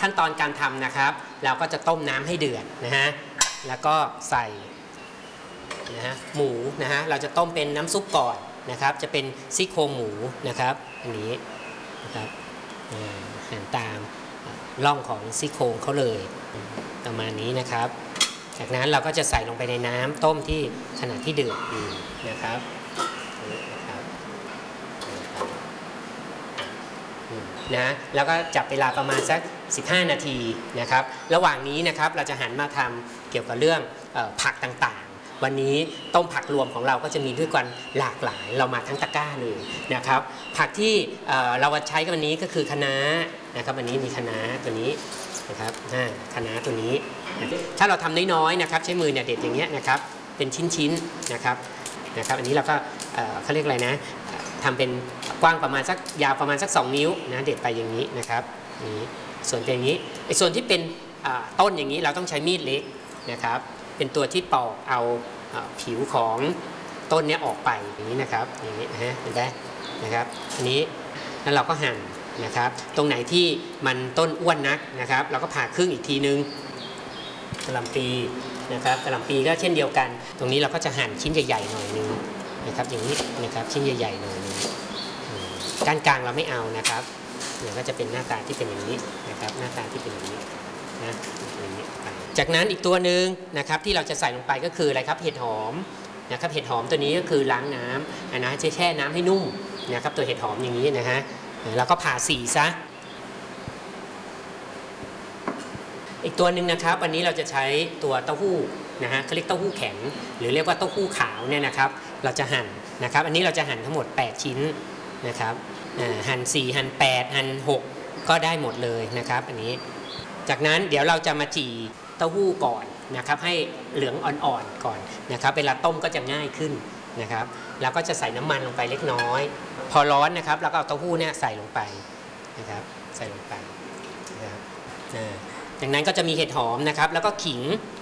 ขั้นตอนการทำนะครับเราก็จะต้มน้ำให้เดือดนะฮะแล้วก็ใส่นะฮะหมูนะฮะเราจะต้มเป็นน้ำซุปก่อนนะครับจะเป็นซี่โครงหมูนะครับอันนี้นะครับหั่นตามร่องของซี่โครงเขาเลยประมาณนี้นะครับจากนั้นเราก็จะใส่ลงไปในน้ำต้มที่ขณะที่เดือดอยู่นะครับนะแล้วก็จับเวลาประมาณสัก15 นาทีนะครับระหว่างนี้นะครับเราจะหันมาทำเกี่ยวกับเรื่องผักต่างๆวันนี้ต้มผักรวมของเราก็จะมีด้วยกันหลากหลายเรามาทั้งตะกร้าเลยนะครับผักที่เราใช้กันวันนี้ก็คือคะน้านะครับวันนี้มีคะน้าตัวนี้นะครับคะน้าตัวนี้ถ้าเราทำน้อยๆนะครับใช้มือเนี่ยเด็ดอย่างเงี้ยนะครับเป็นชิ้นๆนะครับอันนี้เราก็เขาเรียกอะไรนะทำเป็นกว้างประมาณสักยาวประมาณสัก2 นิ้วนะเด็ดไปอย่างนี้นะครับนี้ส่วนอย่างนี้ไอ้ส่วนที่เป็นต้นอย่างนี้เราต้องใช้มีดเล็กนะครับเป็นตัวที่ปอกเอาผิวของต้นนี้ออกไปอย่างนี้นะครับอย่างนี้นะฮะเห็นไหมนะครับอันนี้แล้วเราก็หั่นนะครับตรงไหนที่มันต้นอ้วนนักนะครับเราก็ผ่าครึ่งอีกทีนึงกะหล่ำปีนะครับกะหล่ำปีก็เช่นเดียวกันตรงนี้เราก็จะหั่นชิ้นใหญ่ๆหน่อยนึงนะครับอย่างนี้นะครับชิ้นใหญ่ๆหน่อยนึงก้านกลางเราไม่เอานะครับเนี่ยก็จะเป็นหน้าตาที่เป็นอย่างนี้นะครับหน้าตาที่เป็นอย่างนี้นะอย่างนี้ไปจากนั้นอีกตัวหนึ่งนะครับที่เราจะใส่ลงไปก็คืออะไรครับเห็ดหอมนะครับเห็ดหอมตัวนี้ก็คือล้างน้ำนะแช่น้ำให้นุ่มนะครับตัวเห็ดหอมอย่างนี้นะฮะแล้วก็ผ่าสีซะอีกตัวหนึ่งนะครับวันนี้เราจะใช้ตัวเต้าหู้นะฮะเขาเรียกเต้าหู้แข็งหรือเรียกว่าเต้าหู้ขาวเนี่ยนะครับเราจะหั่นนะครับอันนี้เราจะหั่นทั้งหมด8 ชิ้นนะครับหั่น4หั่น8หั่น6ก็ได้หมดเลยนะครับอันนี้จากนั้นเดี๋ยวเราจะมาจี่เต้าหู้ก่อนนะครับให้เหลืองอ่อนๆก่อนนะครับเวลาต้มก็จะง่ายขึ้นนะครับแล้วก็จะใส่น้ำมันลงไปเล็กน้อยพอร้อนนะครับแล้วก็เอาเต้าหู้เนี่ยใส่ลงไปนะครับใส่ลงไปนะครับจากนั้นก็จะมีเห็ดหอมนะครับแล้วก็ขิง